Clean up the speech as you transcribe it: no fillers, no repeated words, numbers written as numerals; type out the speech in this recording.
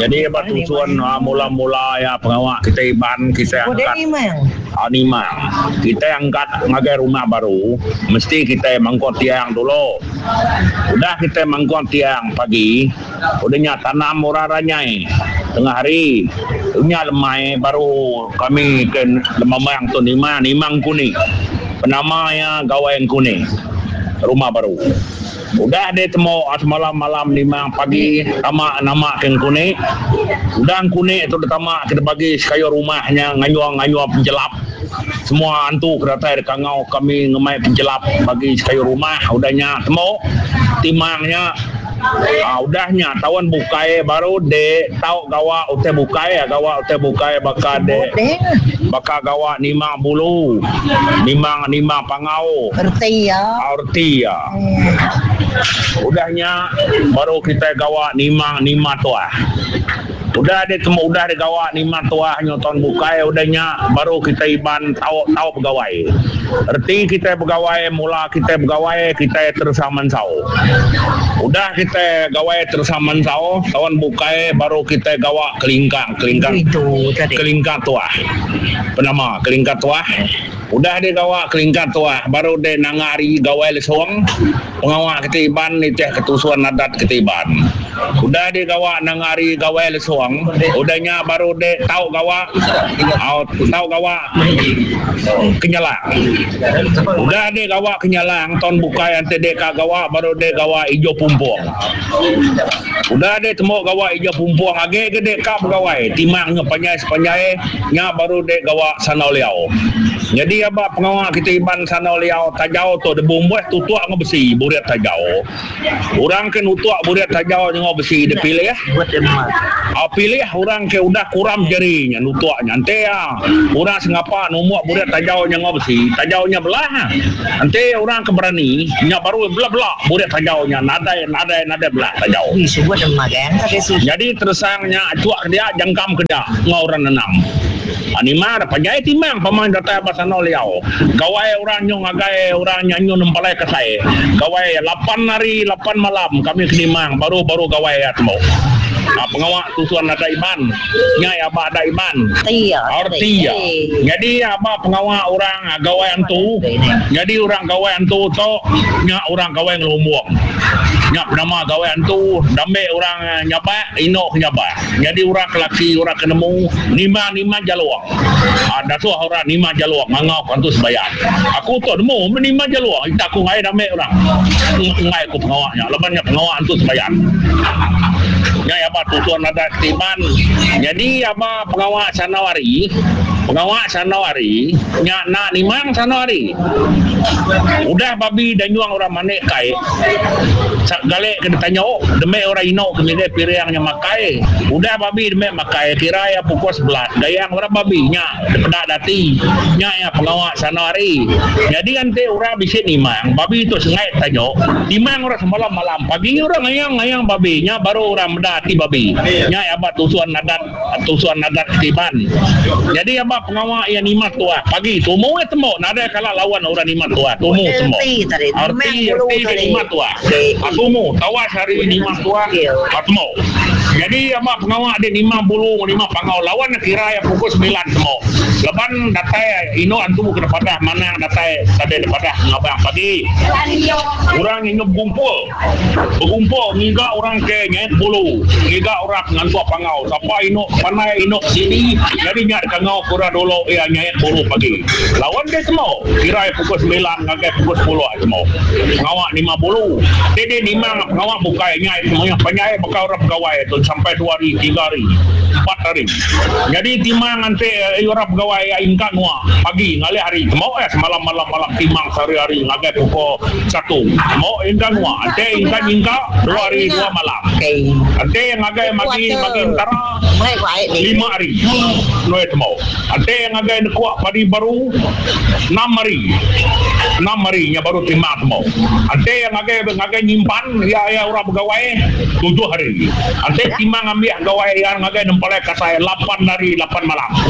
Jadi batusuan mula-mula ya pengawak kita iban kita angkat nimang. Kita angkat ngagai rumah baru, mesti kita mangkot tiang dulu. Udah kita mangkot tiang pagi, udahnya tanam muraranya tengah hari. Unya lemai baru kami ke lemamang tu nimang kuning. Penamanya gawain kuning. Rumah baru. Udah dia temu malam-malam nimang pagi nama keng kuning. Udah kuning itu ditama kita bagi sekaya rumahnya nganyuang penjelap. Semua antu kereta di kangau kami ngemai penjelap bagi sekaya rumah. Udahnya temu timangnya. Udahnya tawan bukai baru de tau gawa ute bukai baka de baka gawa nimang bulu nimang pangau arti ya udahnya baru kita gawa nimang tua. Udah dia temu udah digawa nimang tua nyoton bukai udahnya baru kita iban tahu pegawai. Erti kita pegawai mula kita pegawai kita tersaman sau. Udah kita gawai tersaman sau tawan bukai baru kita gawa kelingkang tua. Penama kelingkang tua. Udah dia gawa kelingkang tua baru dia nangari gawai lesong pengawak kita iban ni teh ketusuan adat kita iban. Udah dia gawa nangari gawai lesong udahnya baru dia tahu gawa kenyalang. Udah dia gawa kenyalang ton bukai ante deka gawa baru dia gawa ijo pumpuang. Udah dia temu gawa ijo pumpuang age gede ka pegawai timangnya panjai nya baru dia gawa sanau liau. Jadi apa pengawak kita iban sanau liau tajau tu de bumbuh tutuak ngebesi buret tajau. Orang kan utuak buret tajau nyo besi de pilih ya. Pilih orang ke udah kuram jarinya nutuaknya ante ya. Orang sengapa nomok buret tajau nyo besi tajaunya belah. Ante orang keberani nya baru belah buret tajaunya nada belah tajau. Jadi tersangnya tuak dia jangkam kedak ngauran enam. Anima ada panjai timang pemain data bahasa noliau. Gawai orang nyong agai orang nyanyo nempalai ke saya. Gawai 8 hari 8 malam kami ke Nimang baru gawai atmo. Pengawak tusuan ada iban. Nyai apa ada iban. Artiya. Jadi apa pengawak orang gawai antu. Jadi orang gawai antu to nya orang gawai ngelumuang. Nya nama gawai antu dambe orang nyaba ino nyaba. Jadi orang kelaki orang kenemu nima jaluang. Ada tu orang nima jaluang ngangau antu sebayan. Aku tu demo nima jaluang kita aku ngai dambe orang. Ngai aku pengawaknya lebannya pengawak antu sebayan. Nya apa tutuan ada tiban. Jadi apa pengawak sanawari nya nak nimang sanawari. Udah babi dan nyuang orang manek kai. Gale kena tanya deme orang ino kemide piriangnya makai. Udah babi deme makai kiraya pukul 11. Dayang orang babi nya pedak dati. Nya ya pengawak sanawari. Jadi ante orang bisi nimang. Babi itu sengai tanya. Nimang orang semalam malam. Pagi orang ngayang babi nya baru orang mendati babi. Nya apa tusuan adat tiban. Jadi apa pengawak yang nimah tua pagi tumu temu nada kala lawan orang nimah tua tumu semua. Arti nimah tua. Atumu tawas hari nimah tua atmu. Jadi apa pengawak dia 50 pangau lawan kira ya pukul 9 semua. Leban datai ino antu kena padah mana datai tadi daripada ngabang pagi. Orang inyo berkumpul ngiga orang ke nyet bulu. Ngiga orang ngantu pangau. Siapa ino panai ino sini jadi nyat kangau kura dulu ya nyet bulu pagi. Lawan dia semua kira ya pukul 9 ngagai pukul 10 semua. Pengawak 50. Jadi 5 pengawak bukai nyat semuanya penyai bakal orang pegawai tu sampai 2 hari 3 hari 4 hari. Jadi timang nanti orang pegawai ingkat nuah pagi ngali hari mau semalam malam timang sehari-hari ngagai pukul 1 mau ingkat nuah ante ingkat 2 hari 2 malam ante ngagai magi antara 5 hari noe mau ante ngagai kuat padi baru 6 hari nya baru timang mau ante ngagai nyimpan ya orang pegawai 7 hari ante timang ambil gawai yang ngagai nempalai kasai 8 hari 8 malam